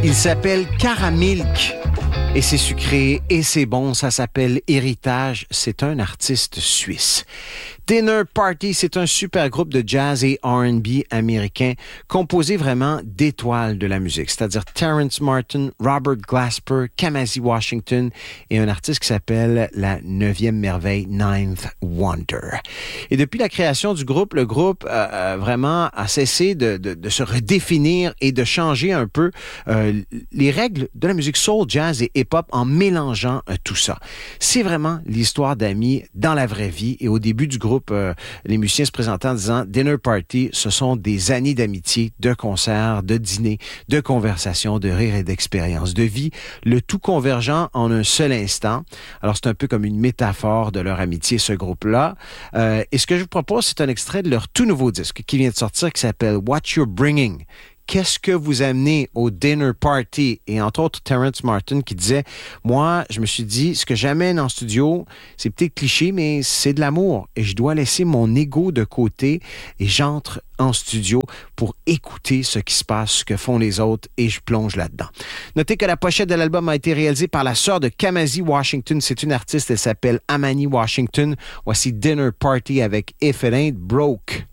Il s'appelle Caramilk et c'est sucré et c'est bon. Ça s'appelle Héritage. C'est un artiste suisse. Dinner Party, c'est un super groupe de jazz et R&B américain composé vraiment d'étoiles de la musique, c'est-à-dire Terrence Martin, Robert Glasper, Kamasi Washington et un artiste qui s'appelle la 9e merveille, Ninth Wonder. Et depuis la création du groupe, le groupe vraiment a cessé de se redéfinir et de changer un peu les règles de la musique soul, jazz et hip-hop en mélangeant tout ça. C'est vraiment l'histoire d'amis dans la vraie vie et au début du groupe, les musiciens se présentaient en disant Dinner Party, ce sont des années d'amitié, de concerts, de dîners, de conversations, de rires et d'expériences, de vie, le tout convergent en un seul instant. Alors c'est un peu comme une métaphore de leur amitié, ce groupe-là. Et ce que je vous propose, c'est un extrait de leur tout nouveau disque qui vient de sortir, qui s'appelle What You're Bringing. Qu'est-ce que vous amenez au dinner party? Et entre autres, Terrence Martin qui disait, moi, je me suis dit, ce que j'amène en studio, c'est peut-être cliché, mais c'est de l'amour. Et je dois laisser mon ego de côté et j'entre en studio pour écouter ce qui se passe, ce que font les autres et je plonge là-dedans. Notez que la pochette de l'album a été réalisée par la sœur de Kamasi Washington. C'est une artiste, elle s'appelle Amani Washington. Voici Dinner Party avec If It Ain't Broke.